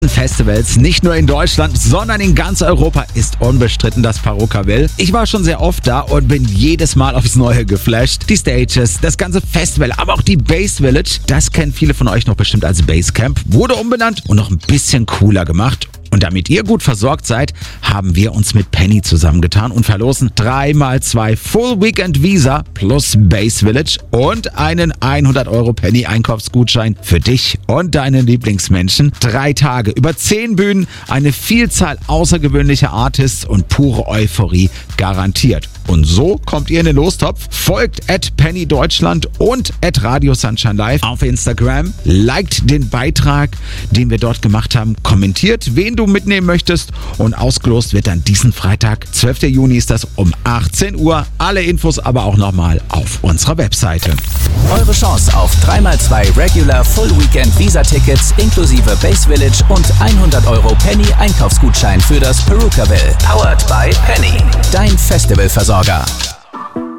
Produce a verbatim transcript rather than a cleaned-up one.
Festivals, nicht nur in Deutschland, sondern in ganz Europa ist unbestritten das Parookaville. Ich war schon sehr oft da und bin jedes Mal aufs Neue geflasht. Die Stages, das ganze Festival, aber auch die Bass Village, das kennen viele von euch noch bestimmt als Basecamp, wurde umbenannt und noch ein bisschen cooler gemacht. Und damit ihr gut versorgt seid, haben wir uns mit Penny zusammengetan und verlosen drei mal zwei Full Weekend Visa plus Bass Village und einen hundert Euro Penny Einkaufsgutschein für dich und deine Lieblingsmenschen. Drei Tage über zehn Bühnen, eine Vielzahl außergewöhnlicher Artists und pure Euphorie garantiert. Und so kommt ihr in den Lostopf. Folgt at Penny Deutschland und at Radio Sunshine Live auf Instagram. Liked den Beitrag, den wir dort gemacht haben. Kommentiert, wen du mitnehmen möchtest. Und ausgelost wird dann diesen Freitag, zwölften Juni ist das um achtzehn Uhr. Alle Infos aber auch nochmal auf unserer Webseite. Eure Chance auf drei mal zwei Regular Full Weekend Visa Tickets inklusive Bass Village und hundert Euro Penny Einkaufsgutschein für das Parookaville. Powered by Penny. Dein Festivalversorger.